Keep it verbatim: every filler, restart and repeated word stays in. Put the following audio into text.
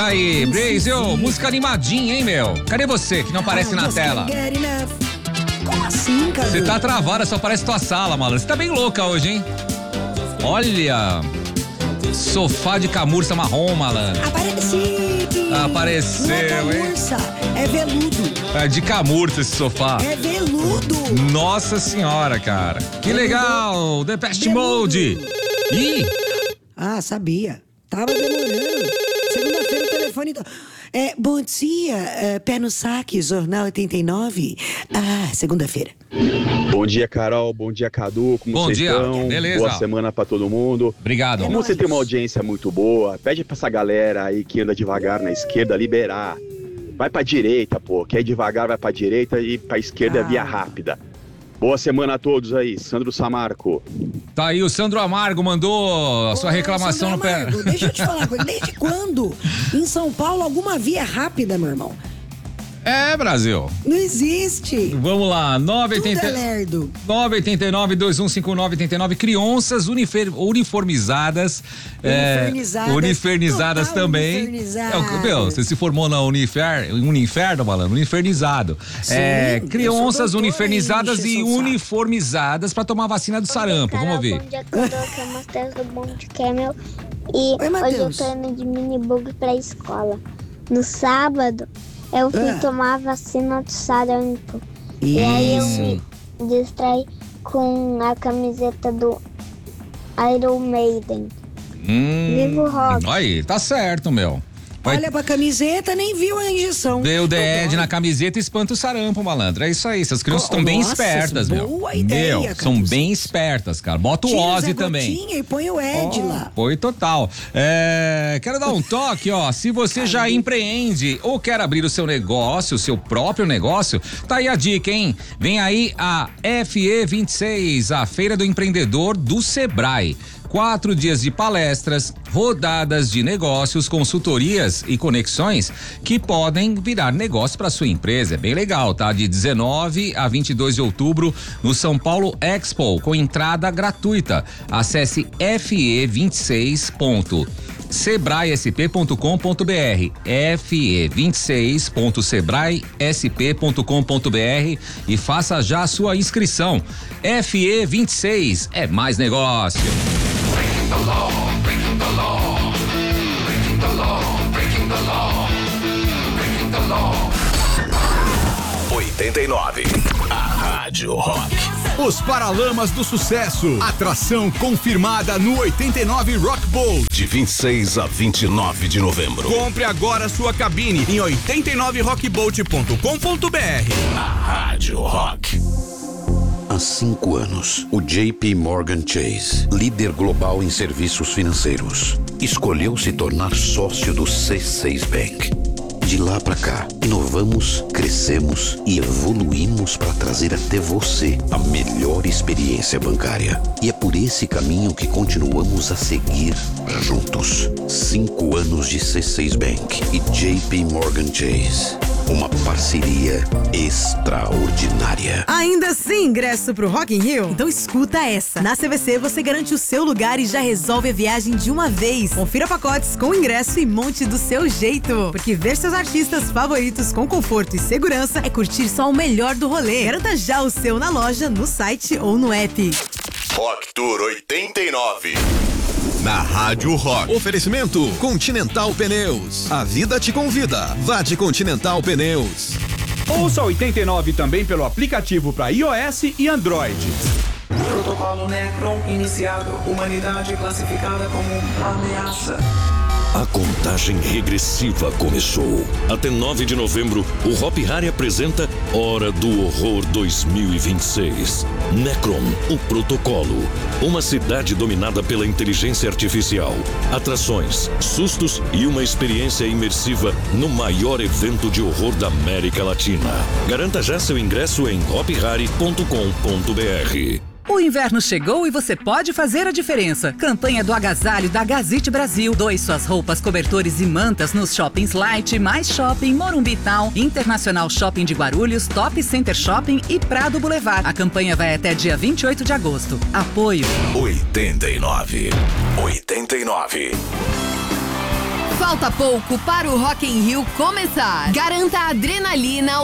Tá aí, Brasil, música animadinha, hein, meu? Cadê você que não aparece na tela? Como assim, cara? Você tá travada, só aparece tua sala, malandro. Você tá bem louca hoje, hein? Olha, sofá de camurça marrom, malandro. Apareci. Apareceu, Não é camurça, hein? é veludo. É de camurça esse sofá. É veludo. Nossa senhora, cara. Que legal, The Pest Mode. Ih! Ah, sabia. Tava demorando. Segunda-feira o telefone... To... É, bom dia, é, pé no saque, Jornal oitenta e nove. Ah, segunda-feira. Bom dia, Carol. Bom dia, Cadu. Como Bom vocês dia. estão? Beleza. Boa semana pra todo mundo. Obrigado. Como você tem uma audiência muito boa, pede pra essa galera aí que anda devagar na esquerda liberar. Vai pra direita, pô. Quer ir devagar, vai pra direita e pra esquerda é via rápida. Boa semana a todos aí, Sandro Samarco. Tá aí, o Sandro Amargo mandou a sua Ô, reclamação Sandro no pé. Amargo, deixa eu te falar uma coisa. Desde quando em São Paulo alguma via é rápida, meu irmão? É, Brasil. Não existe. Vamos lá, nove oito Tudo é lerdo. nove oito nove, dois um cinco nove, oito nove. Crianças unifer, uniformizadas. Unifernizadas. É, unifernizadas Total também. unifernizadas. É, o- meu, você se formou na Unifer, Uninferno, malandro, unifernizado. Sim, é, eu sou crianças doutora unifernizadas em e encheção de saco. uniformizadas pra tomar a vacina do sarampo. Vamos ouvir. Bom dia, Cadu, aqui é o Matheus do Monte Camel. E Oi, hoje eu Matheus. tô indo de minibug pra escola. No sábado, eu fui Ah. tomar a vacina do sarampo. E aí eu me distraí com a camiseta do Iron Maiden. Hum, Viva o rock. Aí, tá certo, meu. Vai- Olha pra camiseta, nem viu a injeção. Deu D E D Tô na dói. camiseta e espanta o sarampo, malandro. É isso aí. Essas crianças Oh, estão bem nossa, espertas, meu. boa ideia, meu, são Cadu. bem espertas, cara. Bota o Tira o Ozzy Zé também. Gotinha e põe o Ed lá. Foi total. É, quero dar um toque, ó. Se você já empreende ou quer abrir o seu negócio, o seu próprio negócio, tá aí a dica, hein? Vem aí a F E vinte e seis, a Feira do Empreendedor do Sebrae. Quatro dias de palestras, rodadas de negócios, consultorias e conexões que podem virar negócio para sua empresa. É bem legal, tá? De dezenove a vinte e dois de outubro no São Paulo Expo, com entrada gratuita. Acesse f e vinte e seis ponto sebrae s p ponto com ponto b r, f e vinte e seis ponto sebrae s p ponto com ponto b r e faça já a sua inscrição. F E vinte e seis é mais negócio. oitenta e nove, a Rádio Rock. Os Paralamas do Sucesso. Atração confirmada no oitenta e nove Rock Bowl. De vinte e seis a vinte e nove de novembro. Compre agora sua cabine em oitenta e nove rock bolt ponto com ponto b r. A Rádio Rock. Há cinco anos, o J P Morgan Chase, líder global em serviços financeiros, escolheu se tornar sócio do C seis Bank. De lá pra cá, inovamos, crescemos e evoluímos para trazer até você a melhor experiência bancária. E é por esse caminho que continuamos a seguir juntos. Cinco anos de C seis Bank e J P Morgan Chase. Uma parceria extraordinária. Ainda sem ingresso pro Rock in Rio? Então escuta essa. Na C V C você garante o seu lugar e já resolve a viagem de uma vez. Confira pacotes com ingresso e monte do seu jeito. Porque ver seus artistas favoritos com conforto e segurança é curtir só o melhor do rolê. Garanta já o seu na loja, no site ou no app. Rock Tour oitenta e nove. Na Rádio Rock. Oferecimento Continental Pneus. A vida te convida. Vá de Continental Pneus. Ouça oitenta e nove também pelo aplicativo para iOS e Android. Protocolo Necron iniciado. Humanidade classificada como ameaça. A contagem regressiva começou. Até nove de novembro, o Hop Hari apresenta Hora do Horror dois mil e vinte e seis. Necron, o protocolo. Uma cidade dominada pela inteligência artificial. Atrações, sustos e uma experiência imersiva no maior evento de horror da América Latina. Garanta já seu ingresso em hop hari ponto com ponto b r. O inverno chegou e você pode fazer a diferença. Campanha do agasalho da Gazite Brasil. Doe suas roupas, cobertores e mantas nos shoppings Light, Mais Shopping, Morumbi Town, Internacional Shopping de Guarulhos, Top Center Shopping e Prado Boulevard. A campanha vai até dia vinte e oito de agosto. Apoio oitenta e nove. oitenta e nove. Falta pouco para o Rock in Rio começar. Garanta a adrenalina,